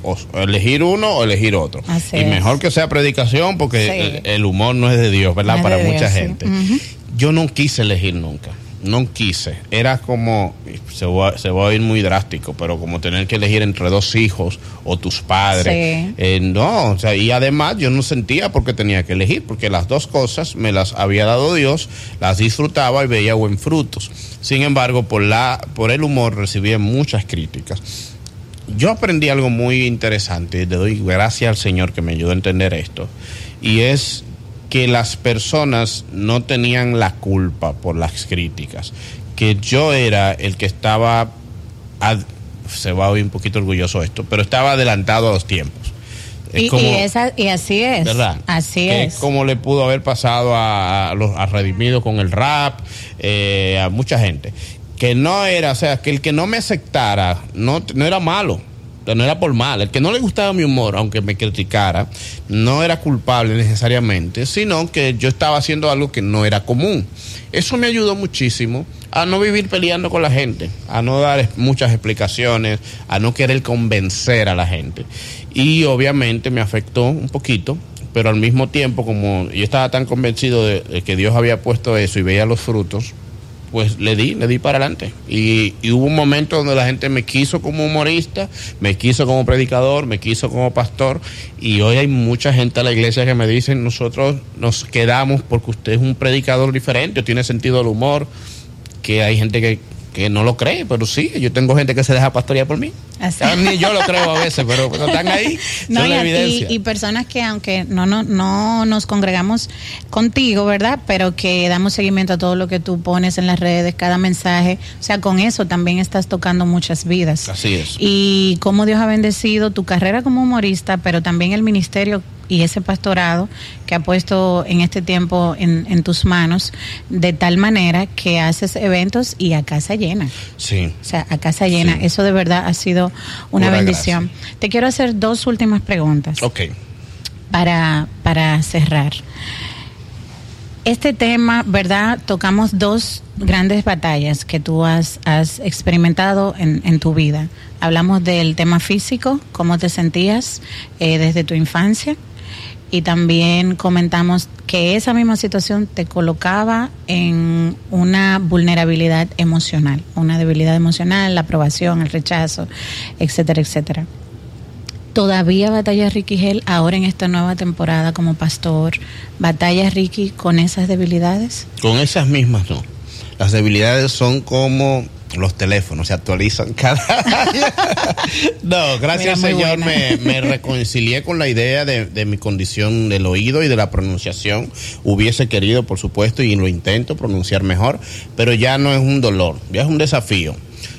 o elegir uno o elegir otro. Así y es. Mejor que sea predicación, porque el humor no es de Dios, ¿verdad? No es Para de mucha Dios, gente. Sí. Yo no quise elegir nunca. No quise. Era como, se va a oír muy drástico, pero como tener que elegir entre dos hijos o tus padres. Sí. No, o sea, y además yo no sentía porque tenía que elegir, porque las dos cosas me las había dado Dios, las disfrutaba y veía buen frutos. Sin embargo, por el humor recibía muchas críticas. Yo aprendí algo muy interesante, le doy gracias al Señor que me ayudó a entender esto, y es que las personas no tenían la culpa por las críticas, que yo era el que estaba, se va a oír un poquito orgulloso esto, pero estaba adelantado a los tiempos. Y así es, ¿verdad? Así que es. Como le pudo haber pasado a Redimidos con el rap, a mucha gente, que no era, o sea, que el que no me aceptara no era malo. No era por mal, el que no le gustaba mi humor, aunque me criticara, no era culpable necesariamente, sino que yo estaba haciendo algo que no era común. Eso me ayudó muchísimo a no vivir peleando con la gente, a no dar muchas explicaciones, a no querer convencer a la gente. Y obviamente me afectó un poquito, pero al mismo tiempo, como yo estaba tan convencido de que Dios había puesto eso y veía los frutos, pues le di para adelante. Y hubo un momento donde la gente me quiso como humorista, me quiso como predicador, me quiso como pastor, y hoy hay mucha gente a la iglesia que me dicen, nosotros nos quedamos porque usted es un predicador diferente, o tiene sentido del humor, que hay gente que no lo cree, pero sí, yo tengo gente que se deja pastorear por mí. Ni yo lo creo a veces, pero están ahí, no, son la evidencia. Y personas que aunque no nos congregamos contigo, ¿verdad? Pero que damos seguimiento a todo lo que tú pones en las redes, cada mensaje, o sea, con eso también estás tocando muchas vidas. Así es. Y cómo Dios ha bendecido tu carrera como humorista, pero también el ministerio y ese pastorado que ha puesto en este tiempo en tus manos, de tal manera que haces eventos y a casa llena. Sí. O sea, a casa llena. Sí. Eso de verdad ha sido una bendición. Gracias. Te quiero hacer 2 últimas preguntas. Ok. Para cerrar. Este tema, ¿verdad? Tocamos 2 grandes batallas que tú has experimentado en tu vida. Hablamos del tema físico, cómo te sentías desde tu infancia, y también comentamos que esa misma situación te colocaba en una vulnerabilidad emocional, una debilidad emocional, la aprobación, el rechazo, etcétera, etcétera. ¿Todavía batalla Ricky Gel ahora en esta nueva temporada como pastor? ¿Batalla Ricky con esas debilidades? Con esas mismas no. Las debilidades son como los teléfonos, se actualizan cada año. No, gracias Señor, me reconcilié con la idea de mi condición del oído y de la pronunciación. Hubiese querido, por supuesto, y lo intento pronunciar mejor, pero ya no es un dolor, ya es un desafío.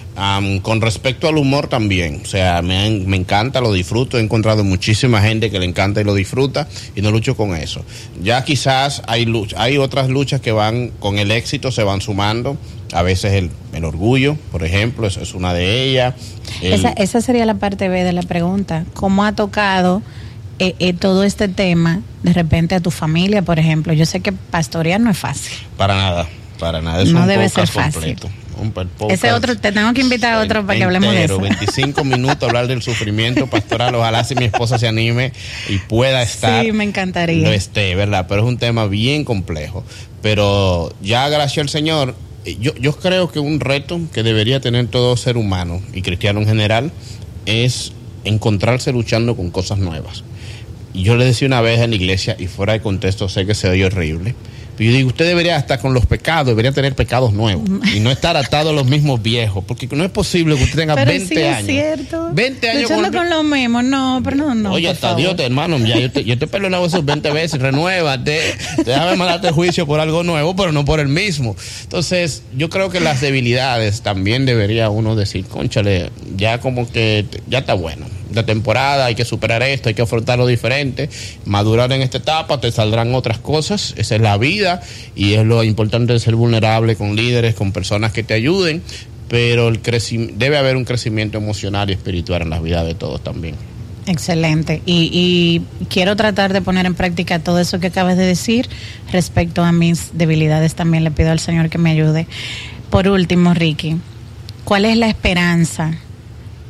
Con respecto al humor también, o sea, me encanta, lo disfruto, he encontrado muchísima gente que le encanta y lo disfruta, y no lucho con eso. Ya quizás hay otras luchas que van con el éxito, se van sumando, a veces el orgullo, por ejemplo, eso es una de ellas. Esa sería la parte B de la pregunta. ¿Cómo ha tocado todo este tema de repente a tu familia, por ejemplo? Yo sé que pastorear no es fácil. Para nada, es no un debe podcast ser fácil. Completo. Ese otro, te tengo que invitar a otro para que hablemos de eso. 25 minutos hablar del sufrimiento pastoral. Ojalá si mi esposa se anime y pueda estar. Sí, me encantaría. Lo esté, ¿verdad? Pero es un tema bien complejo. Pero ya gracias al Señor, yo creo que un reto que debería tener todo ser humano y cristiano en general es encontrarse luchando con cosas nuevas. Y yo le decía una vez en la iglesia, y fuera de contexto sé que se oye horrible, pero yo digo, usted debería estar con los pecados, debería tener pecados nuevos y no estar atado a los mismos viejos, porque no es posible que usted tenga pero 20 sí años. Es cierto. 20 años con los mismos, no, pero no. Oye, hasta Dios, hermano, ya yo te he perdonado esos 20 veces, renuévate, déjame mandarte juicio por algo nuevo, pero no por el mismo. Entonces, yo creo que las debilidades también debería uno decir, cónchale, ya como que ya está bueno. De temporada, hay que superar esto, hay que afrontarlo diferente, madurar en esta etapa, te saldrán otras cosas, esa es la vida y es lo importante de ser vulnerable con líderes, con personas que te ayuden, pero debe haber un crecimiento emocional y espiritual en la vida de todos también. Excelente, y quiero tratar de poner en práctica todo eso que acabas de decir respecto a mis debilidades. También le pido al Señor que me ayude. Por último, Ricky, ¿cuál es la esperanza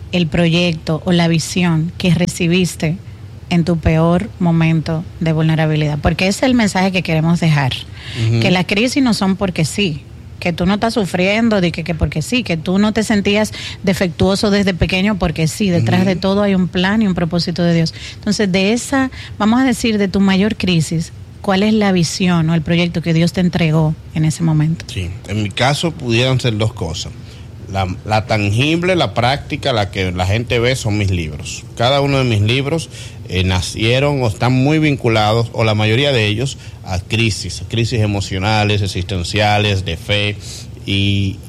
el proyecto o la visión que recibiste en tu peor momento de vulnerabilidad, porque ese es el mensaje que queremos dejar, que las crisis no son porque sí, que tú no estás sufriendo de que porque sí, que tú no te sentías defectuoso desde pequeño porque sí, detrás de todo hay un plan y un propósito de Dios. Entonces, de esa, vamos a decir, de tu mayor crisis, ¿cuál es la visión o el proyecto que Dios te entregó en ese momento? Sí, en mi caso pudieran ser dos cosas. La tangible, la práctica, la que la gente ve son mis libros. Cada uno de mis libros nacieron o están muy vinculados, o la mayoría de ellos, a crisis emocionales, existenciales, de fe, y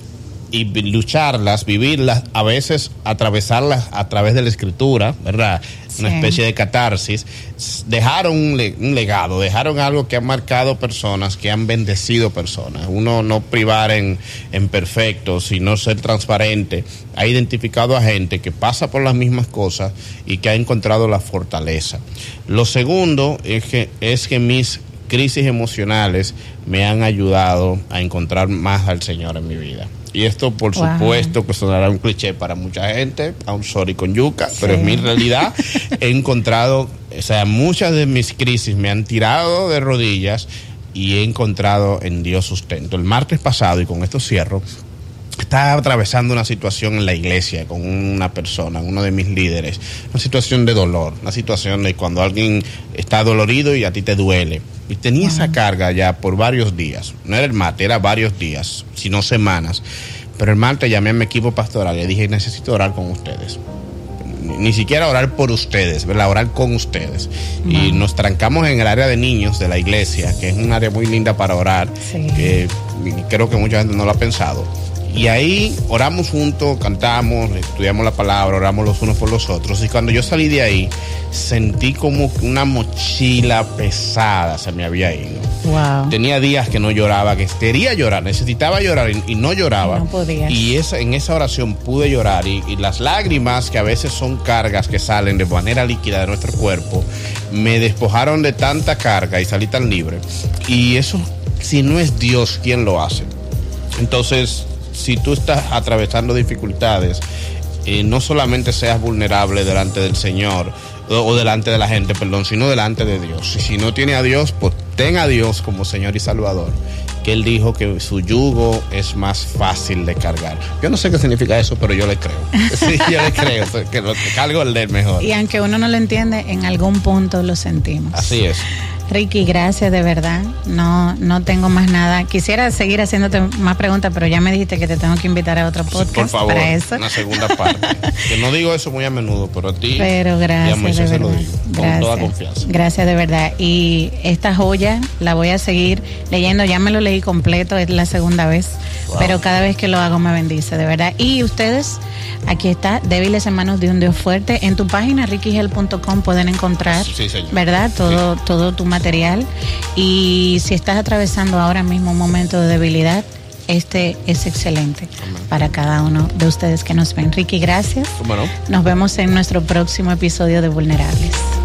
lucharlas, vivirlas, a veces atravesarlas a través de la escritura, ¿verdad? Sí. Una especie de catarsis. Dejaron un legado, dejaron algo que ha marcado personas, que han bendecido personas. Uno no privar en perfecto, sino ser transparente. Ha identificado a gente que pasa por las mismas cosas y que ha encontrado la fortaleza. Lo segundo es que mis crisis emocionales me han ayudado a encontrar más al Señor en mi vida. Y esto, por supuesto, que sonará un cliché para mucha gente, I'm sorry con yuca, pero es mi realidad. He encontrado, o sea, muchas de mis crisis me han tirado de rodillas y he encontrado en Dios sustento. El martes pasado, y con esto cierro, estaba atravesando una situación en la iglesia con una persona, uno de mis líderes, una situación de dolor, una situación de cuando alguien está dolorido y a ti te duele. Y tenía esa carga ya por varios días. No era el martes, era varios días, si no semanas. Pero el martes llamé a mi equipo pastoral y le dije, necesito orar con ustedes. Ni siquiera orar por ustedes, ¿verdad? Orar con ustedes. Y nos trancamos en el área de niños de la iglesia, que es un área muy linda para orar, que creo que mucha gente no lo ha pensado. Y ahí oramos juntos, cantamos, estudiamos la palabra, oramos los unos por los otros. Y cuando yo salí de ahí, sentí como una mochila pesada se me había ido. Wow. Tenía días que no lloraba, que quería llorar, necesitaba llorar y no lloraba. No podía. Y en esa oración pude llorar. Y las lágrimas, que a veces son cargas que salen de manera líquida de nuestro cuerpo, me despojaron de tanta carga y salí tan libre. Y eso, si no es Dios, ¿quién lo hace? Entonces, si tú estás atravesando dificultades, no solamente seas vulnerable delante del Señor o delante de la gente, sino delante de Dios. Y si no tiene a Dios, pues ten a Dios como Señor y Salvador, que Él dijo que su yugo es más fácil de cargar. Yo no sé qué significa eso, pero yo le creo. Sí, yo le creo, que lo que cargo el de él mejor. Y aunque uno no lo entiende, en algún punto lo sentimos. Así es. Ricky, gracias de verdad. No tengo más nada. Quisiera seguir haciéndote más preguntas, pero ya me dijiste que te tengo que invitar a otro podcast. Por favor, para eso. Una segunda parte. Que no digo eso muy a menudo, pero a ti. Pero gracias, y a Moisés de se lo verdad. digo, Gracias. con toda confianza. Gracias de verdad. Y esta joya la voy a seguir leyendo. Ya me lo leí completo, es la segunda vez. Wow. Pero cada vez que lo hago me bendice, de verdad. Y ustedes, aquí está, Débiles en manos de un Dios fuerte. En tu página, rickygel.com, pueden encontrar, ¿verdad? Todo tu material. Y si estás atravesando ahora mismo un momento de debilidad, este es excelente para cada uno de ustedes que nos ven. Ricky, gracias. ¿Cómo no? Nos vemos en nuestro próximo episodio de Vulnerables.